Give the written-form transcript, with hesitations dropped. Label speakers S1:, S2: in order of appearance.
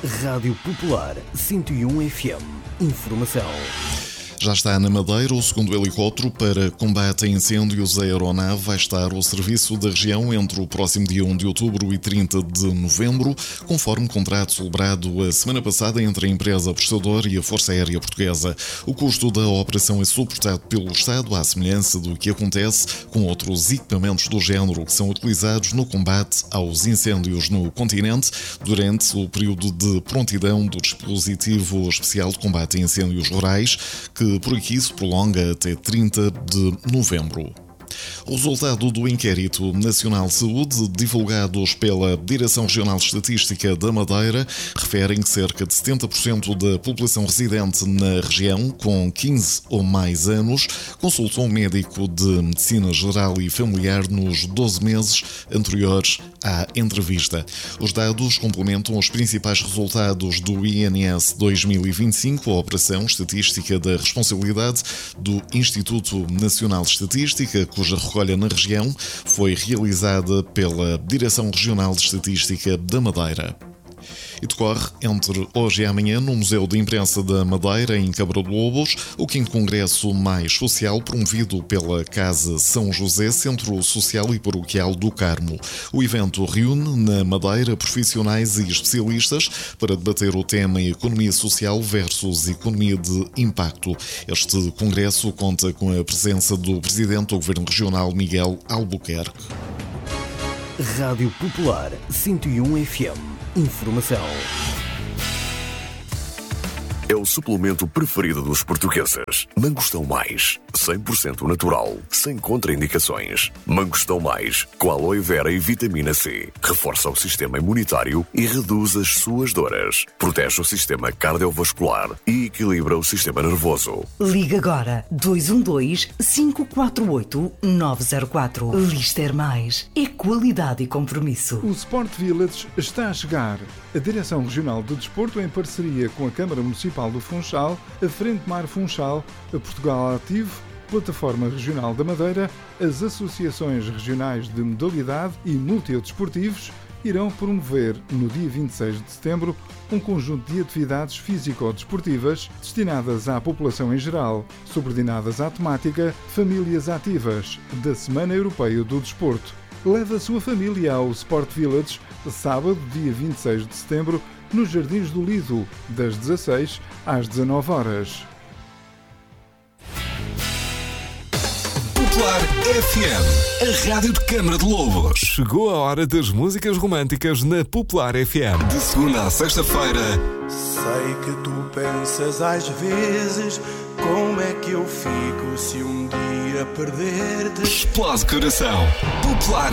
S1: Rádio Popular 101 FM. Informação.
S2: Já está na Madeira o segundo helicóptero para combate a incêndios. A aeronave vai estar ao serviço da região entre o próximo dia 1 de outubro e 30 de novembro, conforme contrato celebrado a semana passada entre a empresa prestadora e a Força Aérea Portuguesa. O custo da operação é suportado pelo Estado, à semelhança do que acontece com outros equipamentos do género que são utilizados no combate aos incêndios no continente durante o período de prontidão do dispositivo especial de combate a incêndios rurais, que por aqui se prolonga até 30 de novembro. O resultado do Inquérito Nacional de Saúde, divulgados pela Direção Regional de Estatística da Madeira, referem que cerca de 70% da população residente na região, com 15 ou mais anos, consultou um médico de medicina geral e familiar nos 12 meses anteriores à entrevista. Os dados complementam os principais resultados do INS 2025, a Operação Estatística da Responsabilidade do Instituto Nacional de Estatística, cuja recolha na região foi realizada pela Direção Regional de Estatística da Madeira. E decorre entre hoje e amanhã no Museu de Imprensa da Madeira, em Câmara de Lobos, o 5º Congresso Mais Social, promovido pela Casa São José, Centro Social e Paroquial do Carmo. O evento reúne na Madeira profissionais e especialistas para debater o tema Economia Social versus Economia de Impacto. Este congresso conta com a presença do Presidente do Governo Regional, Miguel Albuquerque.
S1: Rádio Popular 101 FM. Informação.
S3: É o suplemento preferido dos portugueses. Mangostão Mais, 100% natural, sem contraindicações. Mangostão Mais, com aloe vera e vitamina C. Reforça o sistema imunitário e reduz as suas dores. Protege o sistema cardiovascular e equilibra o sistema nervoso.
S4: Liga agora 212-548-904. Lister Mais. É qualidade e compromisso.
S5: O Sport Village está a chegar. A Direção Regional de Desporto, em parceria com a Câmara Municipal do Funchal, a Frente Mar Funchal, a Portugal Ativo, Plataforma Regional da Madeira, as Associações Regionais de Modalidade e Multidesportivos irão promover, no dia 26 de setembro, um conjunto de atividades físico-desportivas destinadas à população em geral, subordinadas à temática Famílias Ativas, da Semana Europeia do Desporto. Leve a sua família ao Sport Village, sábado, dia 26 de setembro, nos Jardins do Lido, das 16 às 19 horas.
S6: Popular FM, a rádio de Câmara de Lobos.
S7: Chegou a hora das músicas românticas na Popular FM.
S6: De segunda a sexta-feira.
S8: Sei que tu pensas às vezes como é que eu fico se um dia perder-te.
S6: Explode coração. Popular